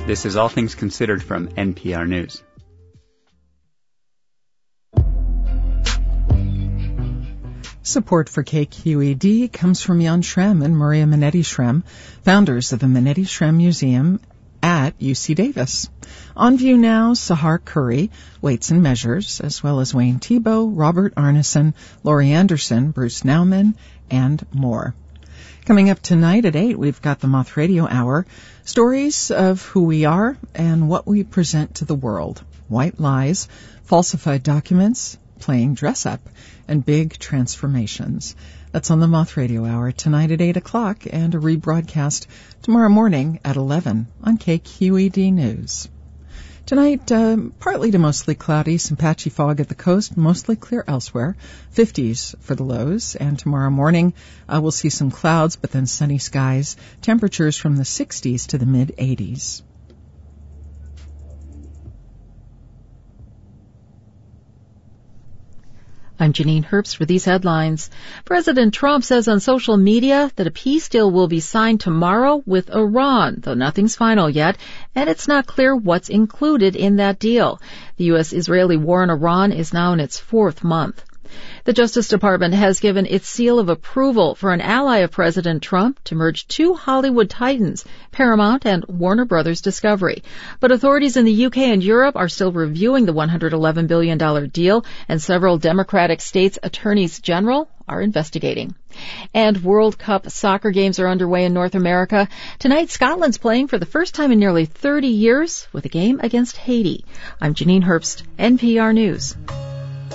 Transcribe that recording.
This is All Things Considered from NPR News. Support for KQED comes from Jan Schrem and Maria Minetti Schrem, founders of the Minetti Schrem Museum at UC Davis. On view now, Sahar Curry, Weights and Measures, as well as Wayne Thiebaud, Robert Arneson, Laurie Anderson, Bruce Nauman, and more. Coming up tonight at 8, we've got the Moth Radio Hour, stories of who we are and what we present to the world, white lies, falsified documents, playing dress-up, and big transformations. That's on the Moth Radio Hour tonight at 8 o'clock and a rebroadcast tomorrow morning at 11 on KQED News. Tonight, partly to mostly cloudy, some patchy fog at the coast, mostly clear elsewhere, 50s for the lows, and tomorrow morning we'll see some clouds but then sunny skies, temperatures from the 60s to the mid-80s. I'm Janine Herbst for these headlines. President Trump says on social media that a peace deal will be signed tomorrow with Iran, though nothing's final yet, and it's not clear what's included in that deal. The U.S.-Israeli war in Iran is now in its 4th month. The Justice Department has given its seal of approval for an ally of President Trump to merge 2 Hollywood titans, Paramount and Warner Brothers Discovery. But authorities in the UK and Europe are still reviewing the $111 billion deal, and several Democratic states' attorneys general are investigating. And World Cup soccer games are underway in North America. Tonight, Scotland's playing for the first time in nearly 30 years with a game against Haiti. I'm Janine Herbst, NPR News.